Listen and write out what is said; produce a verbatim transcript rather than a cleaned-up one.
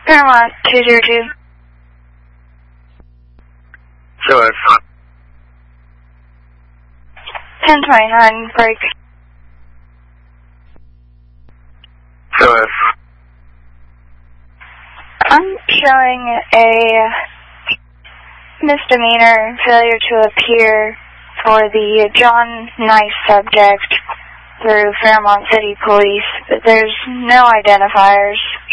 Paramount two zero two. Show us. ten twenty-nine, break. Show us. I'm showing a misdemeanor failure to appear for the John Nice subject through Fairmont City Police, but there's no identifiers.